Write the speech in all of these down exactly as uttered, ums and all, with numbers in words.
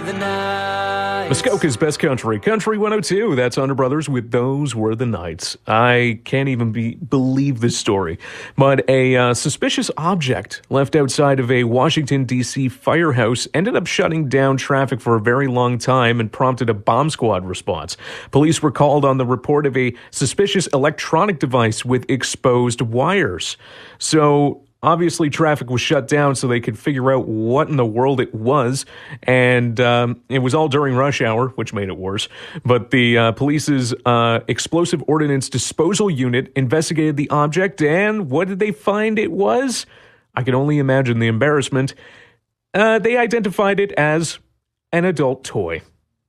the Nights. Muskoka's best country, Country one oh two. That's Under Brothers with Those Were the Nights. I can't even be, believe this story, but a uh, suspicious object left outside of a Washington, D C firehouse ended up shutting down traffic for a very long time and prompted a bomb squad response. Police were called on the report of a suspicious electronic device with exposed wires. So obviously, traffic was shut down so they could figure out what in the world it was, and um, it was all during rush hour, which made it worse. But the uh, police's uh, explosive ordnance disposal unit investigated the object, and what did they find it was? I can only imagine the embarrassment. Uh, they identified it as an adult toy.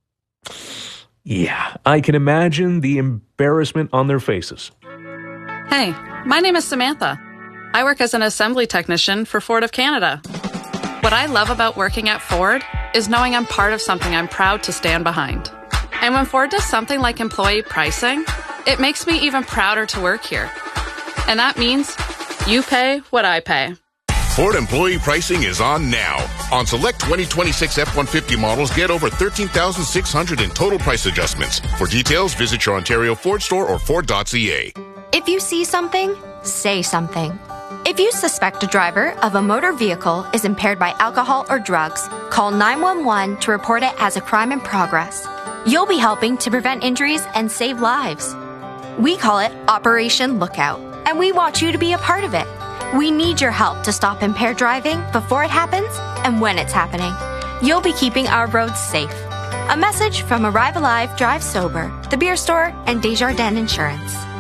Yeah, I can imagine the embarrassment on their faces. Hey, my name is Samantha. I work as an assembly technician for Ford of Canada. What I love about working at Ford is knowing I'm part of something I'm proud to stand behind. And when Ford does something like employee pricing, it makes me even prouder to work here. And that means you pay what I pay. Ford employee pricing is on now. On select twenty twenty-six F one fifty models, get over thirteen thousand six hundred dollars in total price adjustments. For details, visit your Ontario Ford store or Ford dot C A. If you see something, say something. If you suspect a driver of a motor vehicle is impaired by alcohol or drugs, call nine one one to report it as a crime in progress. You'll be helping to prevent injuries and save lives. We call it Operation Lookout, and we want you to be a part of it. We need your help to stop impaired driving before it happens and when it's happening. You'll be keeping our roads safe. A message from Arrive Alive, Drive Sober, The Beer Store, and Desjardins Insurance.